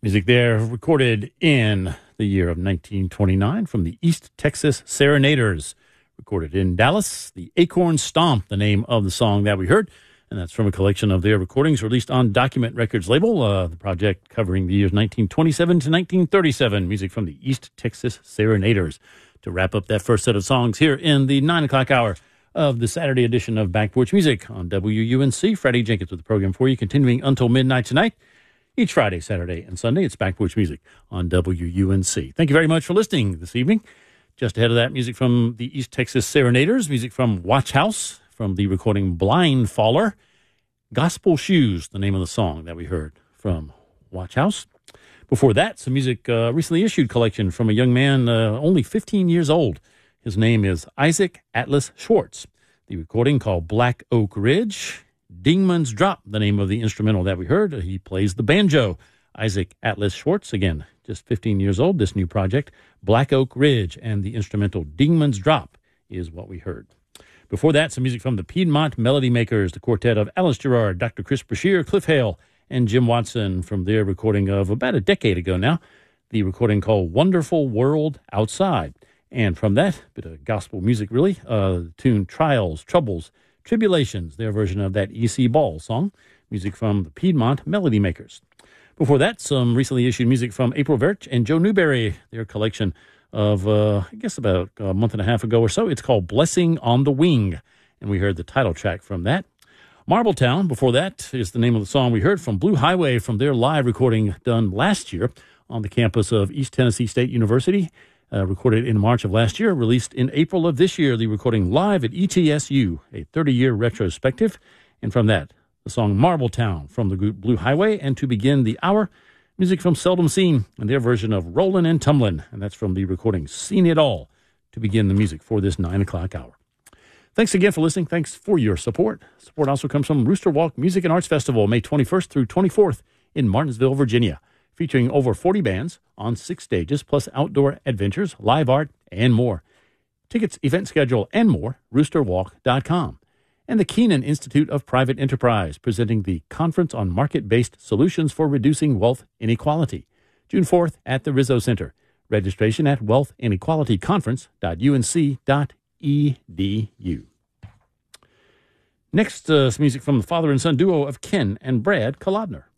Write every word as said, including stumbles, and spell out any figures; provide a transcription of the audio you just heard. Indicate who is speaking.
Speaker 1: Music there recorded in the year of nineteen twenty-nine from the East Texas Serenaders. Recorded in Dallas, the Acorn Stomp, the name of the song that we heard. And that's from a collection of their recordings released on Document Records label. Uh, the project covering the years nineteen twenty-seven to nineteen thirty-seven. Music from the East Texas Serenaders. To wrap up that first set of songs here in the nine o'clock hour of the Saturday edition of Back Porch Music on W U N C. Freddie Jenkins with the program for you, continuing until midnight tonight. Each Friday, Saturday, and Sunday, it's Back Porch Music on W U N C. Thank you very much for listening this evening. Just ahead of that, music from the East Texas Serenaders, music from Watch House, from the recording Blind Faller. Gospel Shoes, the name of the song that we heard from Watch House. Before that, some music, uh, recently issued collection from a young man uh, only fifteen years old. His name is Isaac Atlas Schwartz. The recording called Black Oak Ridge. Dingman's Drop, the name of the instrumental that we heard. He plays the banjo. Isaac Atlas Schwartz, again, just fifteen years old. This new project, Black Oak Ridge, and the instrumental Dingman's Drop is what we heard. Before that, some music from the Piedmont Melody Makers, the quartet of Alice Gerard, Doctor Chris Brashear, Cliff Hale, and Jim Watson from their recording of about a decade ago now. The recording called Wonderful World Outside. And from that, bit of gospel music really, uh, the tune Trials, Troubles, Tribulations, their version of that E C Ball song, music from the Piedmont Melody Makers. Before that, some recently issued music from April Verch and Joe Newberry, their collection of, uh, I guess about a month and a half ago or so. It's called Blessing on the Wing, and we heard the title track from that. Marbletown, before that, is the name of the song we heard from Blue Highway from their live recording done last year on the campus of East Tennessee State University. Uh, recorded in March of last year, released in April of this year, the recording live at E T S U, a thirty-year retrospective. And from that, the song Marbletown from the group Blue Highway. And to begin the hour, music from Seldom Seen and their version of Rollin' and Tumblin'. And that's from the recording Seen It All to begin the music for this nine o'clock hour. Thanks again for listening. Thanks for your support. Support also comes from Rooster Walk Music and Arts Festival, May twenty-first through twenty-fourth in Martinsville, Virginia. Featuring over forty bands on six stages, plus outdoor adventures, live art, and more. Tickets, event schedule, and more, rooster walk dot com. And the Keenan Institute of Private Enterprise, presenting the Conference on Market-Based Solutions for Reducing Wealth Inequality, June fourth at the Rizzo Center. Registration at wealth inequality conference dot u n c dot e d u. Next, uh, some music from the father and son duo of Ken and Brad Kolodner.